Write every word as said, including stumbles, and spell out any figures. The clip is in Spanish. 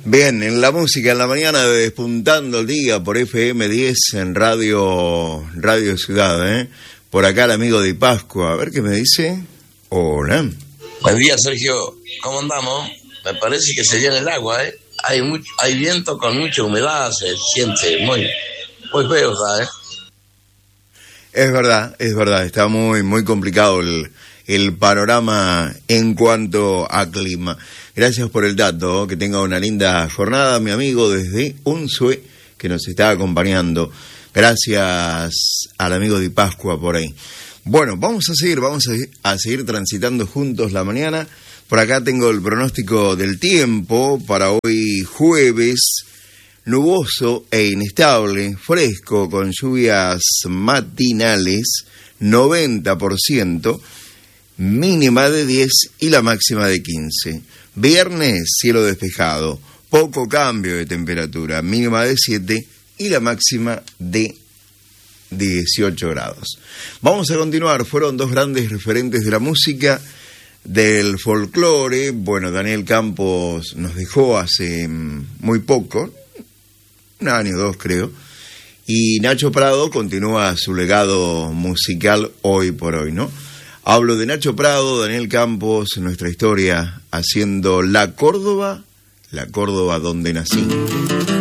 Bien, en la música, en la mañana de Despuntando el Día por F M diez en Radio Radio Ciudad, ¿eh? Por acá el amigo de Pascua, a ver qué me dice. Hola. Buen día, Sergio. ¿Cómo andamos? Me parece que se llena el agua, ¿eh? Hay mucho, hay viento con mucha humedad, se siente muy, muy feo, ¿sabes? Es verdad, es verdad, está muy, muy complicado el, el panorama en cuanto a clima. Gracias por el dato, que tenga una linda jornada, mi amigo desde Unzué, que nos está acompañando. Gracias al amigo de Pascua por ahí. Bueno, vamos a seguir, vamos a, a seguir transitando juntos la mañana. Por acá tengo el pronóstico del tiempo para hoy jueves. Nuboso e inestable, fresco, con lluvias matinales, noventa por ciento, mínima de diez y la máxima de quince. Viernes, cielo despejado, poco cambio de temperatura, mínima de siete y la máxima de dieciocho grados. Vamos a continuar, fueron dos grandes referentes de la música, del folclore. Bueno, Daniel Campos nos dejó hace muy poco, un año o dos creo, y Nacho Prado continúa su legado musical hoy por hoy, ¿no? Hablo de Nacho Prado, Daniel Campos, nuestra historia haciendo la Córdoba, la Córdoba donde nací.